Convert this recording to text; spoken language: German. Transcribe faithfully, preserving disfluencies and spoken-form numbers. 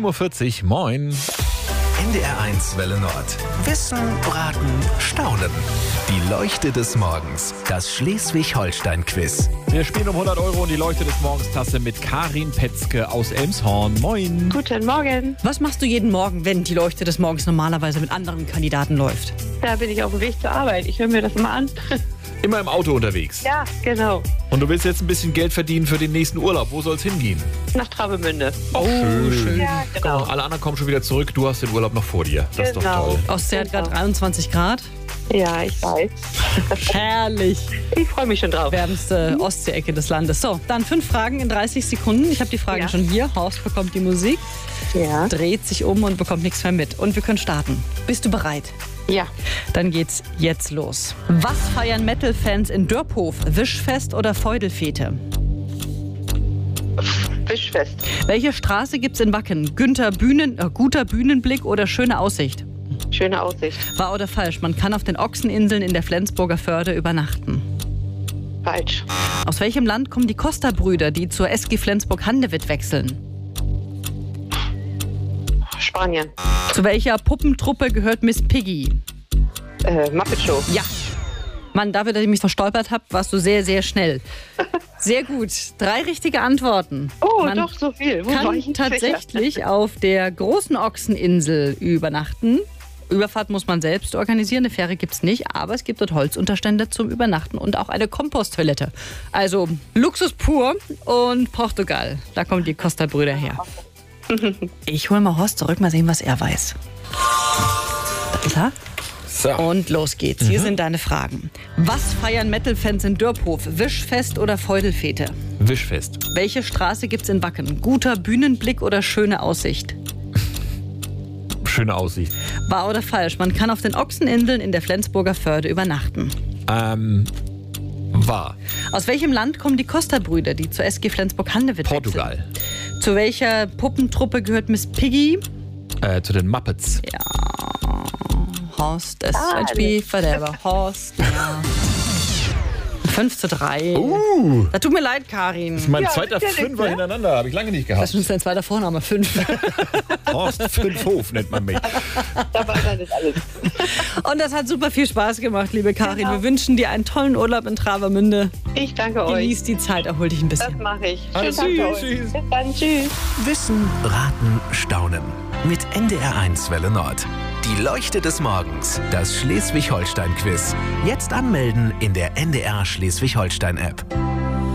sieben Uhr vierzig, moin. N D R eins Welle Nord. Wissen, Braten, Staunen. Die Leuchte des Morgens. Das Schleswig-Holstein-Quiz. Wir spielen um hundert Euro und die Leuchte des Morgens-Tasse mit Karin Petzke aus Elmshorn. Moin. Guten Morgen. Was machst du jeden Morgen, wenn die Leuchte des Morgens normalerweise mit anderen Kandidaten läuft? Da bin ich auf dem Weg zur Arbeit. Ich höre mir das mal an. Immer im Auto unterwegs. Ja, genau. Und du willst jetzt ein bisschen Geld verdienen für den nächsten Urlaub. Wo soll es hingehen? Nach Travemünde. Oh, schön. Ja, genau. Alle anderen kommen schon wieder zurück. Du hast den Urlaub noch vor dir. Das ist doch Genau. toll. Ostsee hat gerade dreiundzwanzig Grad. Ja, ich weiß. Herrlich. Ich freue mich schon drauf. Wärmste Ostseeecke des Landes. So, dann fünf Fragen in dreißig Sekunden. Ich habe die Fragen Ja. schon hier. Horst bekommt die Musik, Ja. dreht sich um und bekommt nichts mehr mit. Und wir können starten. Bist du bereit? Ja. Dann geht's jetzt los. Was feiern Metal-Fans in Dörphof? Wischfest oder Feudelfete? Fischfest. Welche Straße gibt's in Wacken? Günther Bühnen, äh, guter Bühnenblick oder schöne Aussicht? Schöne Aussicht. Wahr oder falsch? Man kann auf den Ochseninseln in der Flensburger Förde übernachten. Falsch. Aus welchem Land kommen die Costa-Brüder, die zur S G Flensburg-Handewitt wechseln? Spanien. Zu welcher Puppentruppe gehört Miss Piggy? Äh, Muppet Show. Ja. Mann, dafür, dass ich mich verstolpert habe, warst du sehr, sehr schnell. Sehr gut. Drei richtige Antworten. Oh, Man doch, so viel. Wo war kann ich nicht tatsächlich sicher? auf der großen Ochseninsel übernachten. Überfahrt muss man selbst organisieren, eine Fähre gibt es nicht, aber es gibt dort Holzunterstände zum Übernachten und auch eine Komposttoilette. Also Luxus pur und Portugal, da kommen die Costa-Brüder her. Ich hole mal Horst zurück, mal sehen, was er weiß. Da ist er. So. Und los geht's. Hier sind deine Fragen. Was feiern Metal-Fans in Dörphof? Wischfest oder Feudelfete? Wischfest. Welche Straße gibt's in Wacken? Guter Bühnenblick oder schöne Aussicht? Schöne Aussicht. Wahr oder falsch? Man kann auf den Ochseninseln in der Flensburger Förde übernachten. Ähm, wahr. Aus welchem Land kommen die Costa-Brüder, die zur S G Flensburg-Handewitt wechseln? Portugal. Zu welcher Puppentruppe gehört Miss Piggy? Äh, zu den Muppets. Ja. Horst, S Ah, H P, whatever. Horst, ja. fünf zu drei. Uh, Da tut mir leid, Karin. mein Ja, zweiter ist ja nichts, Fünfer ne? hintereinander. Habe ich lange nicht Das gehabt. ist dein zweiter Vorname, fünf. Horst Fünfhof nennt man mich. Dabei sein ist alles. Und das hat super viel Spaß gemacht, liebe Karin. Genau. Wir wünschen dir einen tollen Urlaub in Travemünde. Ich danke euch. Genieß die Zeit, erhol dich ein Das bisschen. mache ich. Alles Schönen Tag süß, euch. süß. Bis dann. Tschüss. Wissen, Braten, Staunen. Mit N D R eins Welle Nord. Die Leuchte des Morgens. Das Schleswig-Holstein-Quiz. Jetzt anmelden in der N D R Schleswig-Holstein-App.